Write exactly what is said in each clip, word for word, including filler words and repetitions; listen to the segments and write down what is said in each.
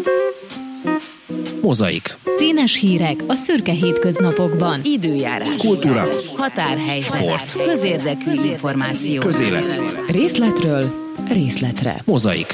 Mozaik. Színes hírek a szürke hétköznapokban. Időjárás. Kultúra. Határhelyzet. Sport. Közérdekű információ. Közélet. Részletről részletre. Mozaik.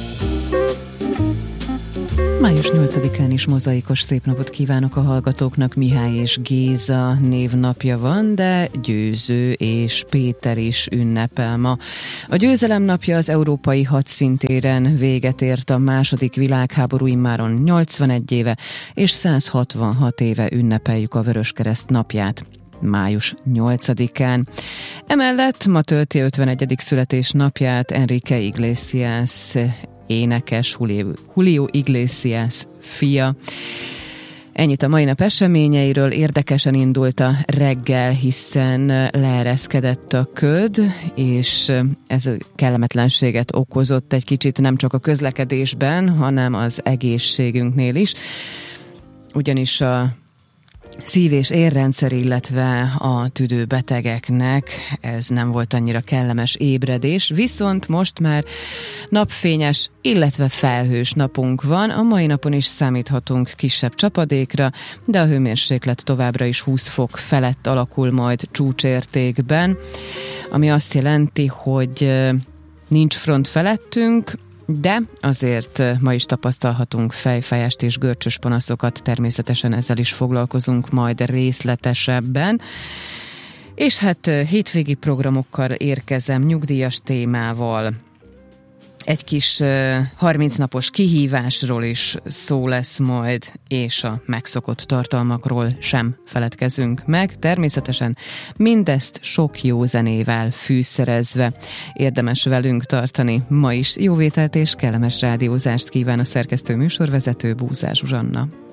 május nyolcadikán is mozaikos szép napot kívánok a hallgatóknak. Mihály és Géza névnapja van, de Győző és Péter is ünnepel ma. A győzelem napja az európai hadszintéren véget ért, a második világháború immáron nyolcvanegy éve, és száz hatvanhat éve ünnepeljük a Vöröskereszt napját május nyolcadikán. Emellett ma tölti ötvenegyedik születésnapját Enrique Iglesias énekes, Julio, Julio Iglesias fia. Ennyit a mai nap eseményeiről. Érdekesen indult a reggel, hiszen leereszkedett a köd, és ez kellemetlenséget okozott egy kicsit nem csak a közlekedésben, hanem az egészségünknél is. Ugyanis a szív- és érrendszer, illetve a tüdőbetegeknek ez nem volt annyira kellemes ébredés, viszont most már napfényes, illetve felhős napunk van. A mai napon is számíthatunk kisebb csapadékra, de a hőmérséklet továbbra is húsz fok felett alakul majd csúcsértékben, ami azt jelenti, hogy nincs front felettünk, de azért ma is tapasztalhatunk fejfájást és görcsös panaszokat, természetesen ezzel is foglalkozunk majd részletesebben. És hát hétvégi programokkal érkezem, nyugdíjas témával. Egy kis harminc napos kihívásról is szó lesz majd, és a megszokott tartalmakról sem feledkezünk meg. Természetesen mindezt sok jó zenével fűszerezve. Érdemes velünk tartani ma is. Jó vételt és kellemes rádiózást kíván a szerkesztő műsorvezető, Búzás Zsuzsanna.